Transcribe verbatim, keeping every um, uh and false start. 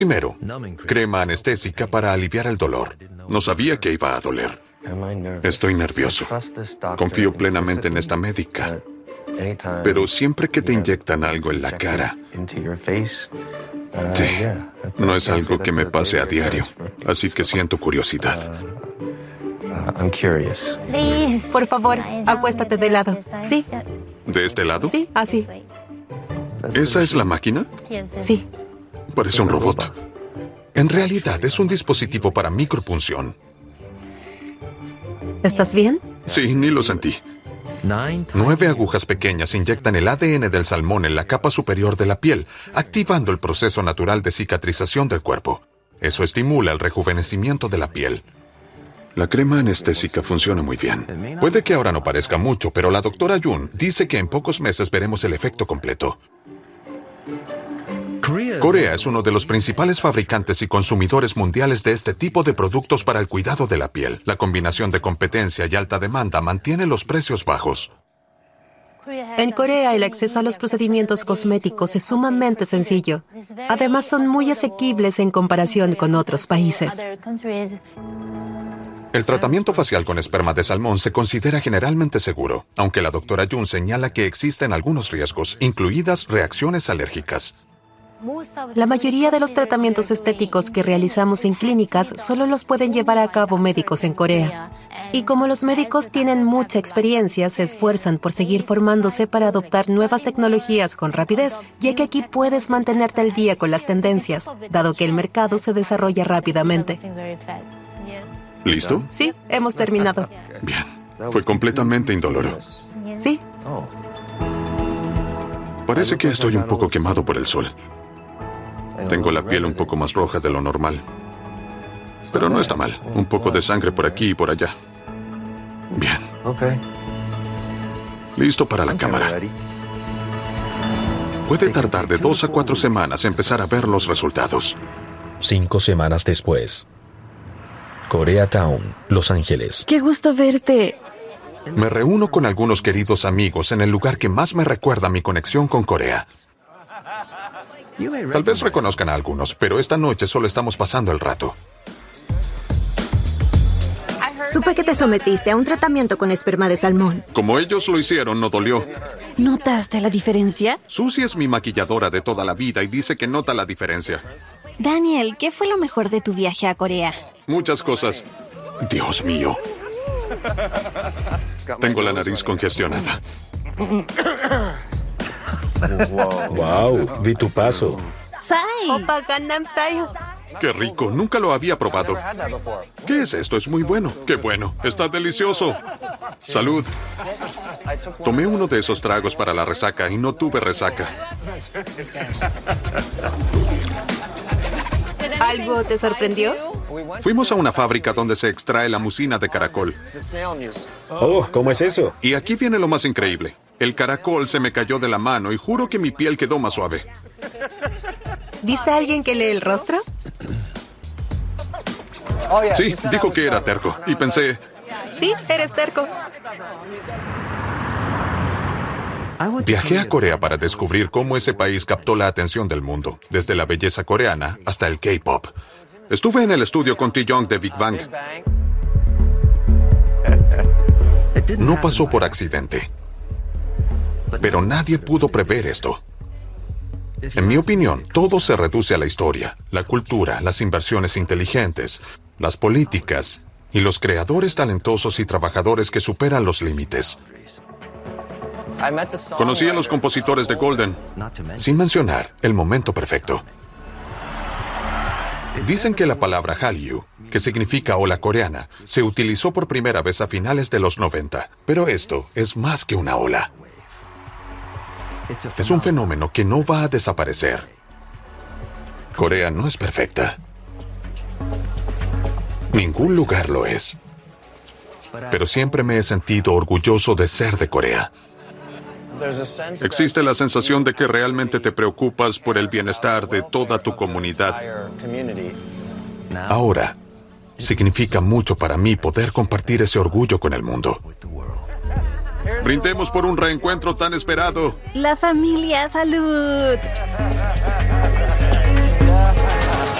Primero, crema anestésica para aliviar el dolor. No sabía que iba a doler. Estoy nervioso. Confío plenamente en esta médica. Pero siempre que te inyectan algo en la cara, sí, no es algo que me pase a diario. Así que siento curiosidad. Por favor, acuéstate de lado. ¿Sí? ¿De este lado? Sí, así. ¿Esa es la máquina? Sí. Parece un robot. En realidad es un dispositivo para micropunción. ¿Estás bien? Sí, ni lo sentí. Nueve agujas pequeñas inyectan el A D N del salmón en la capa superior de la piel, activando el proceso natural de cicatrización del cuerpo. Eso estimula el rejuvenecimiento de la piel. La crema anestésica funciona muy bien. Puede que ahora no parezca mucho, pero la doctora Jun dice que en pocos meses veremos el efecto completo. Corea es uno de los principales fabricantes y consumidores mundiales de este tipo de productos para el cuidado de la piel. La combinación de competencia y alta demanda mantiene los precios bajos. En Corea, el acceso a los procedimientos cosméticos es sumamente sencillo. Además, son muy asequibles en comparación con otros países. El tratamiento facial con esperma de salmón se considera generalmente seguro, aunque la doctora Jun señala que existen algunos riesgos, incluidas reacciones alérgicas. La mayoría de los tratamientos estéticos que realizamos en clínicas solo los pueden llevar a cabo médicos en Corea. Y como los médicos tienen mucha experiencia, se esfuerzan por seguir formándose para adoptar nuevas tecnologías con rapidez, ya que aquí puedes mantenerte al día con las tendencias, dado que el mercado se desarrolla rápidamente. ¿Listo? Sí, hemos terminado. Bien. Fue completamente indoloro. Sí. Parece que estoy un poco quemado por el sol. Tengo la piel un poco más roja de lo normal. Pero no está mal. Un poco de sangre por aquí y por allá. Bien. Listo para la cámara. Puede tardar de dos a cuatro semanas empezar a ver los resultados. Cinco semanas después. Koreatown, Los Ángeles. ¡Qué gusto verte! Me reúno con algunos queridos amigos en el lugar que más me recuerda mi conexión con Corea. Tal vez reconozcan a algunos, pero esta noche solo estamos pasando el rato. Supe que te sometiste a un tratamiento con esperma de salmón. Como ellos lo hicieron, no dolió. ¿Notaste la diferencia? Susie es mi maquilladora de toda la vida y dice que nota la diferencia. Daniel, ¿qué fue lo mejor de tu viaje a Corea? Muchas cosas. Dios mío. Tengo la nariz congestionada. Wow, vi tu paso. ¡Sai! Opa Gangnam Style. ¡Qué rico! Nunca lo había probado. ¿Qué es esto? Es muy bueno. ¡Qué bueno! ¡Está delicioso! ¡Salud! Tomé uno de esos tragos para la resaca y no tuve resaca. ¿Algo te sorprendió? Fuimos a una fábrica donde se extrae la mucina de caracol. Oh, ¿cómo es eso? Y aquí viene lo más increíble. El caracol se me cayó de la mano y juro que mi piel quedó más suave. ¿Viste a alguien que lee el rostro? Sí, dijo que era terco. Y pensé... Sí, eres terco. Viajé a Corea para descubrir cómo ese país captó la atención del mundo, desde la belleza coreana hasta el K-pop. Estuve en el estudio con Taeyong de Big Bang. No pasó por accidente. Pero nadie pudo prever esto. En mi opinión, todo se reduce a la historia, la cultura, las inversiones inteligentes, las políticas y los creadores talentosos y trabajadores que superan los límites. Conocí a los compositores de Golden, sin mencionar el momento perfecto. Dicen que la palabra Hallyu, que significa ola coreana, se utilizó por primera vez a finales de los noventa, pero esto es más que una ola. Es un fenómeno que no va a desaparecer. Corea no es perfecta. Ningún lugar lo es. Pero siempre me he sentido orgulloso de ser de Corea. Existe la sensación de que realmente te preocupas por el bienestar de toda tu comunidad. Ahora, significa mucho para mí poder compartir ese orgullo con el mundo. Brindemos por un reencuentro tan esperado. La familia, salud.